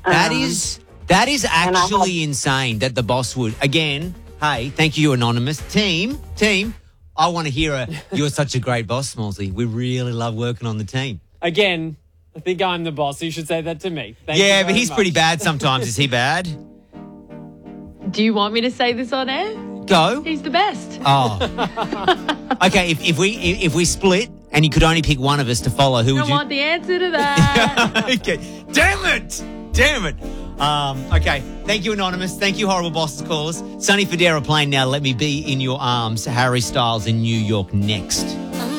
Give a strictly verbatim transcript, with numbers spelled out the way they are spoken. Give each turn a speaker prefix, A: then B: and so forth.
A: That
B: Um,
A: is that is
B: I have-
A: actually insane that the boss would. Again, hey, thank you, Anonymous. Team, team, I want to hear a, you're such a great boss, Smallsy. We really love working on the team.
C: Again, I think I'm the boss. You should say that to me. Thank you
A: yeah,
C: very
A: but he's
C: much.
A: pretty bad sometimes. Is he bad?
D: Do you want me to say this on air?
A: Go.
D: He's the best.
A: Oh. Okay, if, if we if, if we split and you could only pick one of us to follow, who
D: I
A: would
D: don't
A: you?
D: want the answer to that.
A: Okay. Damn it! Damn it! Um, okay. Thank you, Anonymous. Thank you, horrible bosses callers. Sonny Fodera playing Now Let Me Be in Your Arms. Harry Styles in New York next.